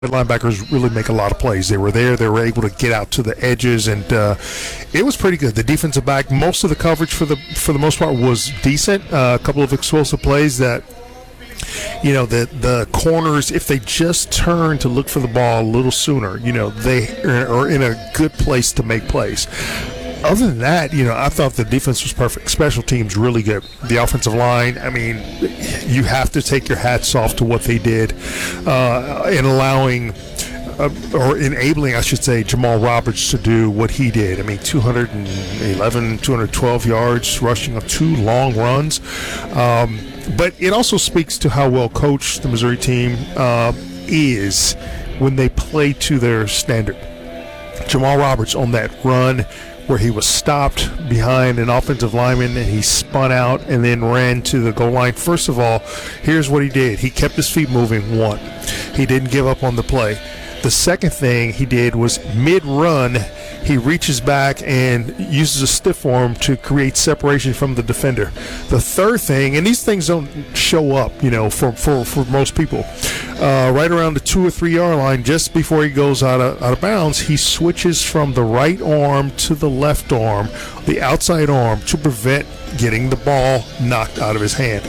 linebackers really make a lot of plays. They were there. They were able to get out to the edges, and it was pretty good. The defensive back, most of the coverage for the most part was decent. A couple of explosive plays that, the corners, if they just turn to look for the ball a little sooner, they are in a good place to make plays. Other than that, I thought the defense was perfect. Special teams, really good. The offensive line, you have to take your hats off to what they did in allowing or enabling, I should say, Jamal Roberts to do what he did. 211, 212 yards, rushing up 2 long runs. But it also speaks to how well coached the Missouri team is when they play to their standard. Jamal Roberts on that run where he was stopped behind an offensive lineman and he spun out and then ran to the goal line. First of all, here's what he did. He kept his feet moving, one. He didn't give up on the play. The second thing he did was mid-run, he reaches back and uses a stiff arm to create separation from the defender. The third thing, and these things don't show up, for most people, right around the 2 or 3 yard line, just before he goes out of bounds, he switches from the right arm to the left arm, the outside arm, to prevent getting the ball knocked out of his hand.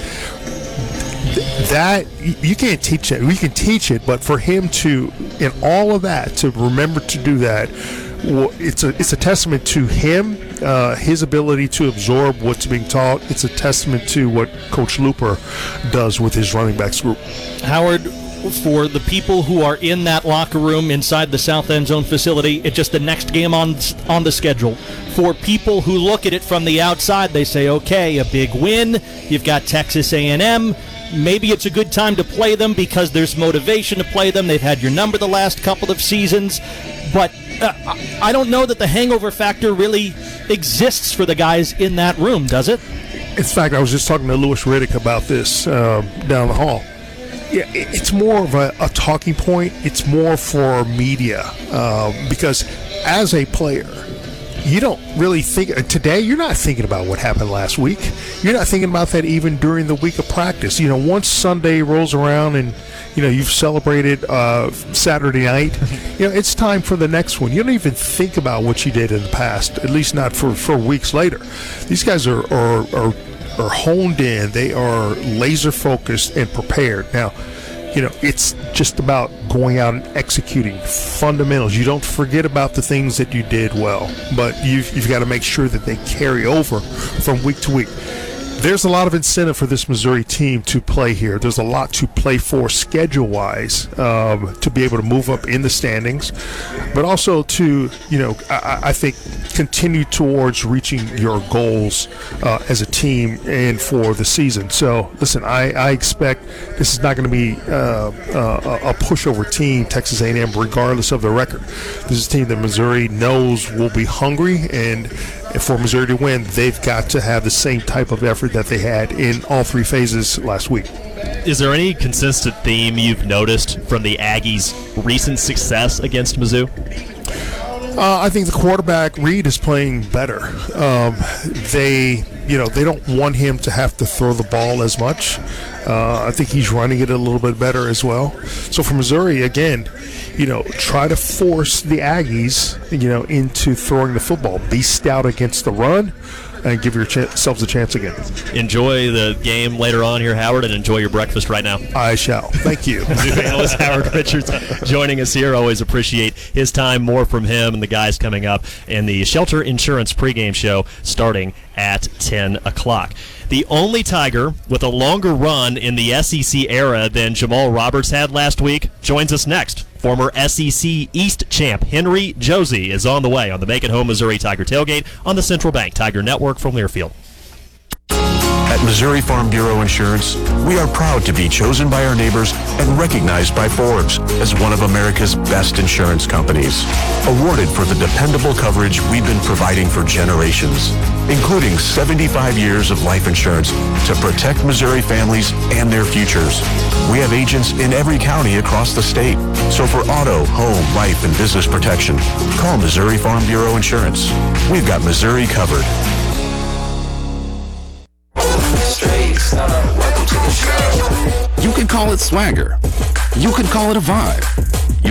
That you can't teach it. We can teach it, but for him to, in all of that, to remember to do that, it's a testament to him, his ability to absorb what's being taught. It's a testament to what Coach Looper does with his running backs group. Howard, for the people who are in that locker room inside the South End Zone facility, it's just the next game on the schedule. For people who look at it from the outside, they say, okay, a big win. You've got Texas A&M. Maybe it's a good time to play them because there's motivation to play them. They've had your number the last couple of seasons. But I don't know that the hangover factor really exists for the guys in that room, does it? In fact, I was just talking to Louis Riddick about this down the hall. Yeah, it's more of a talking point. It's more for media because as a player, you don't really think today. You're not thinking about what happened last week. You're not thinking about that even during the week of practice. Once Sunday rolls around and you've celebrated Saturday night, it's time for the next one. You don't even think about what you did in the past, at least not for weeks later. These guys are honed in. They are laser focused and prepared. Now, it's just about going out and executing fundamentals. You don't forget about the things that you did well, but you've got to make sure that they carry over from week to week. There's a lot of incentive for this Missouri team to play here. There's a lot to play for schedule-wise to be able to move up in the standings, but also to, I think, continue towards reaching your goals as a team and for the season. So, listen, I expect this is not going to be a pushover team, Texas A&M, regardless of the record. This is a team that Missouri knows will be hungry, and for Missouri to win, they've got to have the same type of effort that they had in all 3 phases last week. Is there any consistent theme you've noticed from the Aggies' recent success against Mizzou? I think the quarterback, Reed, is playing better. They don't want him to have to throw the ball as much. I think he's running it a little bit better as well. So for Missouri, again, try to force the Aggies, into throwing the football. Be stout against the run and give yourselves a chance again. Enjoy the game later on here, Howard, and enjoy your breakfast right now. I shall. Thank you. Mizzou analyst Howard Richards joining us here. Always appreciate his time. More from him and the guys coming up in the Shelter Insurance pregame show starting at 10 o'clock. The only Tiger with a longer run in the SEC era than Jamal Roberts had last week joins us next. Former SEC East champ Henry Josey is on the way on the Make It Home Missouri Tiger Tailgate on the Central Bank Tiger Network from Learfield. At Missouri Farm Bureau Insurance, we are proud to be chosen by our neighbors and recognized by Forbes as one of America's best insurance companies. Awarded for the dependable coverage we've been providing for generations, including 75 years of life insurance to protect Missouri families and their futures. We have agents in every county across the state. So for auto, home, life, and business protection, call Missouri Farm Bureau Insurance. We've got Missouri covered. You can call it swagger, You could call it a vibe.